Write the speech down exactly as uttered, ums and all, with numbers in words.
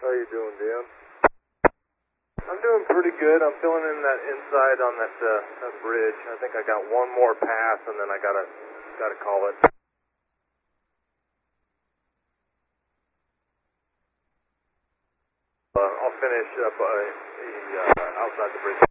How you doing, Dan? I'm doing pretty good. I'm filling in that inside on that, uh, that bridge. I think I got one more pass, and then I gotta gotta call it. Uh, I'll finish up uh, the, uh, outside the bridge.